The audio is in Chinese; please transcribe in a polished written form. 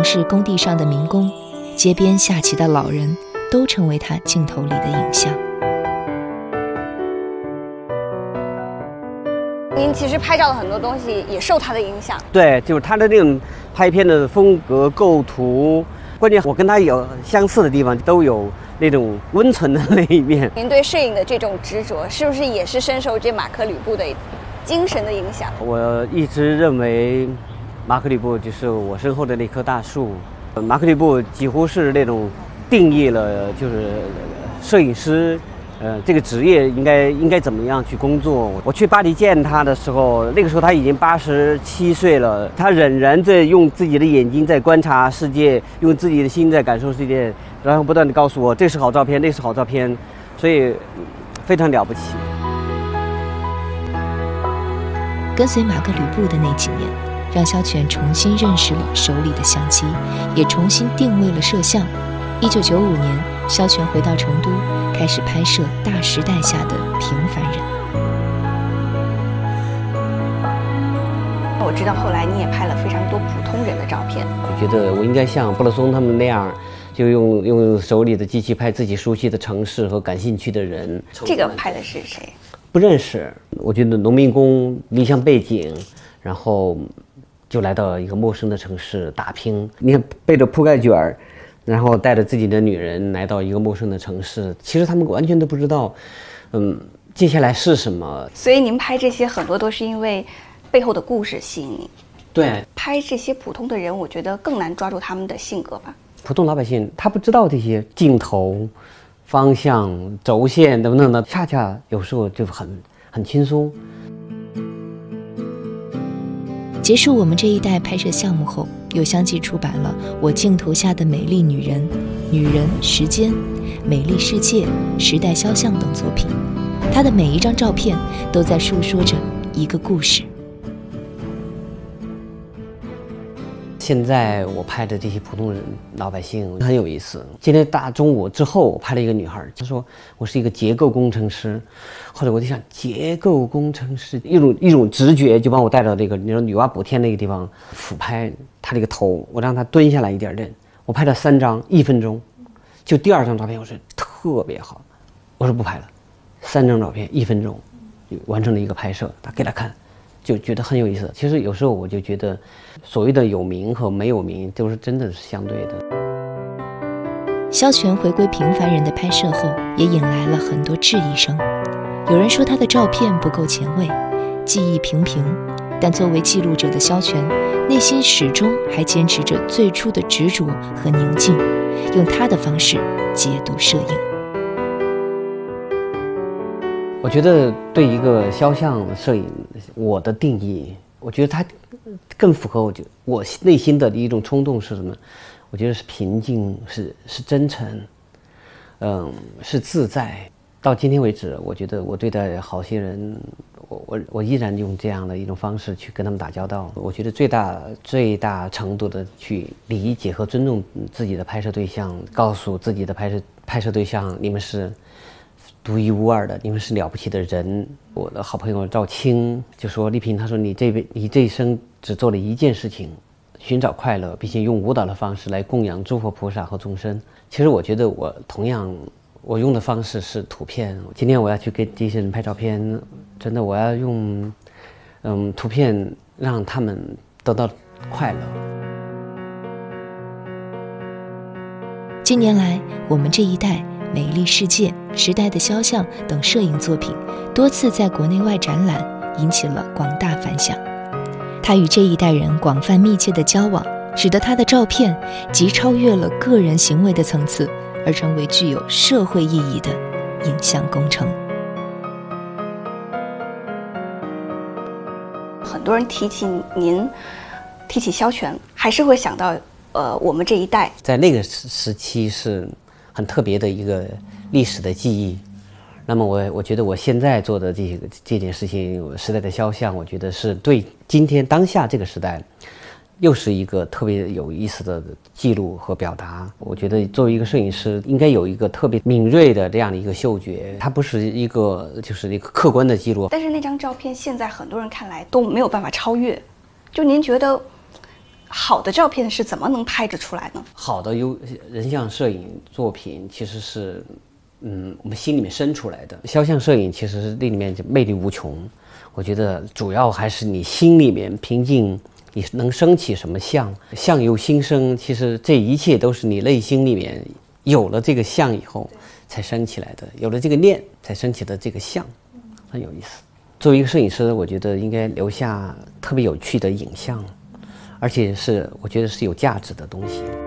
城市工地上的民工，街边下棋的老人，都成为他镜头里的影像。 您其实拍照的很多东西也受他的影响。 对，就是他的那种拍片的风格、构图，关键我跟他有相似的地方，都有那种温存的那一面。 您对摄影的这种执着，是不是也是深受这马克·吕布的精神的影响？ 我一直认为，马克·吕布就是我身后的那棵大树。马克·吕布几乎是那种定义了，就是摄影师。这个职业应该怎么样去工作？我去巴黎见他的时候，那个时候他已经87岁了，他仍然在用自己的眼睛在观察世界，用自己的心在感受世界，然后不断地告诉我这是好照片，那是好照片，所以非常了不起。 跟随马克·吕布的那几年，让萧全重新认识了手里的相机，也重新定位了摄像。1995年，萧全回到成都，开始拍摄大时代下的平凡人。 我知道后来你也拍了非常多普通人的照片， 就觉得我应该像布勒松他们那样，就用手里的机器拍自己熟悉的城市和感兴趣的人。 这个拍的是谁？ 不认识。我觉得农民工离乡背井，然后就来到一个陌生的城市打拼。你看背着铺盖卷儿，然后带着自己的女人来到一个陌生的城市，其实他们完全都不知道，接下来是什么。 所以您拍这些很多都是因为背后的故事吸引你。 对， 拍这些普通的人，我觉得更难抓住他们的性格吧。 普通老百姓他不知道这些镜头、方向、轴线等等的，恰恰有时候就很轻松。 结束我们这一代拍摄项目后，有相继出版了《我镜头下的美丽女人》《女人时间》《美丽世界》《时代肖像》等作品。她的每一张照片都在述说着一个故事。 现在我拍的这些普通人老百姓很有意思。今天大中午之后，我拍了一个女孩，她说我是一个结构工程师。后来我就想，结构工程师一种直觉就把我带到这个女娲补天那个地方，俯拍她这个头，我让她蹲下来一点点。我拍了3张，1分钟，就第2张照片我说特别好，我说不拍了。3张照片1分钟，完成了一个拍摄，给她看。就觉得很有意思。其实有时候我就觉得，所谓的有名和没有名，都是真的是相对的。 萧全回归平凡人的拍摄后，也引来了很多质疑声。有人说他的照片不够前卫，技艺平平，但作为记录者的萧全，内心始终还坚持着最初的执着和宁静，用他的方式解读摄影。 我觉得对一个肖像摄影，我的定义，我觉得它更符合我内心的一种冲动是什么？我觉得是平静，是真诚，是自在。到今天为止，我觉得我对待好些人，我依然用这样的一种方式去跟他们打交道。我觉得最大程度的去理解和尊重自己的拍摄对象，告诉自己的拍摄对象，你们是独一无二的，你们是了不起的人。我的好朋友赵青就说：“丽萍，他说你这一生只做了一件事情，寻找快乐，并且用舞蹈的方式来供养诸佛菩萨和众生。”其实我觉得我同样，我用的方式是图片。今天我要去给这些人拍照片，真的我要用图片让他们得到快乐。 近年来，我们这一代美丽世界、时代的肖像等摄影作品多次在国内外展览，引起了广大反响。他与这一代人广泛密切的交往，使得他的照片即超越了个人行为的层次，而成为具有社会意义的影像工程。 很多人提起您，提起萧全，还是会想到我们这一代。 在那个时期是很特别的一个历史的记忆。那么我觉得我现在做的这件事情，时代的肖像，我觉得是对今天当下这个时代，又是一个特别有意思的记录和表达。我觉得作为一个摄影师，应该有一个特别敏锐的这样的一个嗅觉，它不是一个就是一个客观的记录。 但是那张照片现在很多人看来都没有办法超越，就您觉得好的照片是怎么能拍得出来呢？ 好的人像摄影作品其实是，我们心里面生出来的。肖像摄影其实是里面就魅力无穷。我觉得主要还是你心里面平静，你能升起什么相，相由心生。其实这一切都是你内心里面有了这个相以后才升起来的，有了这个念才升起的这个相，很有意思。作为一个摄影师，我觉得应该留下特别有趣的影像，而且是我觉得是有价值的东西。